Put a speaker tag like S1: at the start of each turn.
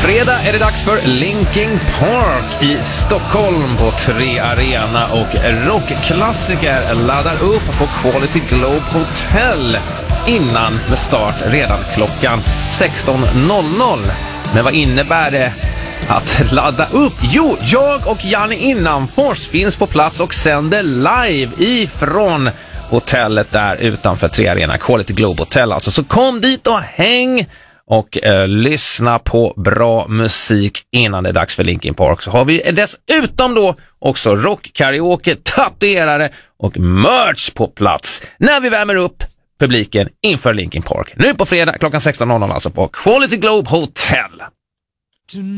S1: Fredag är det dags för Linkin Park i Stockholm på 3 Arena och rockklassiker laddar upp på Quality Globe Hotel innan med start redan klockan 16.00. Men vad innebär det att ladda upp? Jo, jag och Janne Innanfors finns på plats och sänder live ifrån hotellet där utanför 3 Arena, Quality Globe Hotel alltså. Så kom dit och häng och lyssna på bra musik innan det är dags för Linkin Park. Så har vi dessutom då också rockkaraoke, tatuerare och merch på plats när vi värmer upp publiken inför Linkin Park. Nu på fredag klockan 16.00 alltså på Quality Globe Hotel.